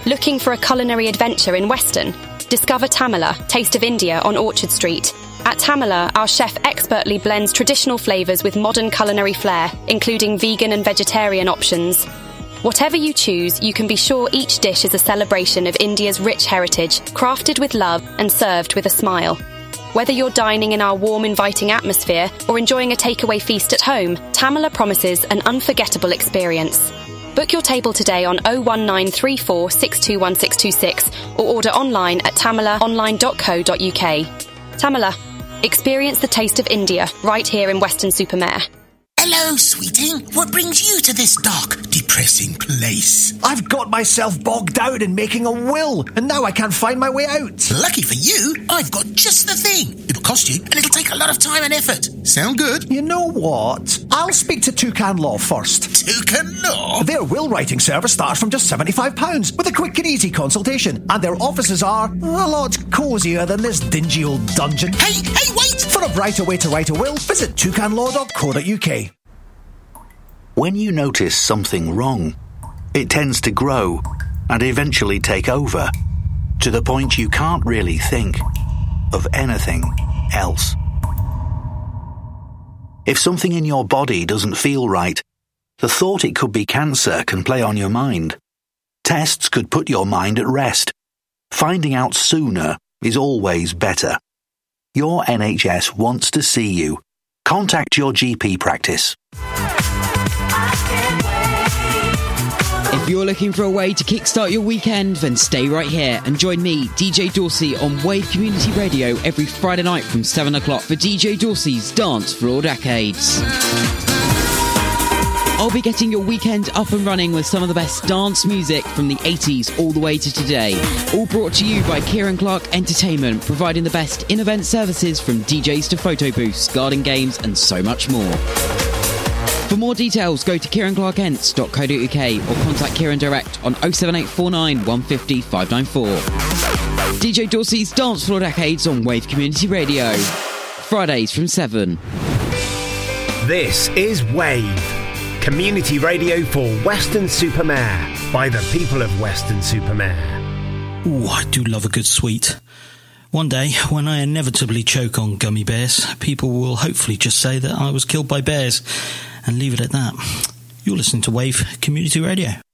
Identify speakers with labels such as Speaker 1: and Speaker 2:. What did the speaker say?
Speaker 1: Looking for a culinary adventure in Weston? Discover Tamala, Taste of India on Orchard Street. At Tamala, our chef expertly blends traditional flavours with modern culinary flair, including vegan and vegetarian options. Whatever you choose, you can be sure each dish is a celebration of India's rich heritage, crafted with love and served with a smile. Whether you're dining in our warm, inviting atmosphere or enjoying a takeaway feast at home, Tamala promises an unforgettable experience. Book your table today on 01934 621626 or order online at tamalaonline.co.uk. Tamala, experience the taste of India right here in Weston-super-Mare.
Speaker 2: Hello, sweeting. What brings you to this dark, depressing place?
Speaker 3: I've got myself bogged down in making a will, and now I can't find my way out.
Speaker 2: Lucky for you, I've got just the thing. It'll cost you, and it'll take a lot of time and effort. Sound good?
Speaker 3: You know what? I'll speak to Toucan Law first.
Speaker 2: Toucan Law?
Speaker 3: Their will writing service starts from just £75 with a quick and easy consultation, and their offices are a lot cosier than this dingy old dungeon.
Speaker 2: Hey, wait!
Speaker 3: For a brighter way to write a will, visit toucanlaw.co.uk.
Speaker 4: When you notice something wrong, it tends to grow and eventually take over, to the point you can't really think of anything else. If something in your body doesn't feel right, the thought it could be cancer can play on your mind. Tests could put your mind at rest. Finding out sooner is always better. Your NHS wants to see you. Contact your GP practice.
Speaker 5: If you're looking for a way to kickstart your weekend, then stay right here and join me, DJ Dorsey, on Wave Community Radio every Friday night from 7 o'clock for DJ Dorsey's Dance Floor Decades. I'll be getting your weekend up and running with some of the best dance music from the 80s all the way to today. All brought to you by Kieran Clark Entertainment, providing the best in-event services from DJs to photo booths, garden games and so much more. For more details, go to kieranclarkents.co.uk or contact Kieran direct on 07849 150 594. DJ Dorsey's Dance Floor Decades on Wave Community Radio. Fridays from 7.
Speaker 6: This is Wave. Community radio for Weston-super-Mare by the people of Weston-super-Mare.
Speaker 7: Ooh, I do love a good sweet. One day, when I inevitably choke on gummy bears, people will hopefully just say that I was killed by bears and leave it at that. You're listening to Wave Community Radio.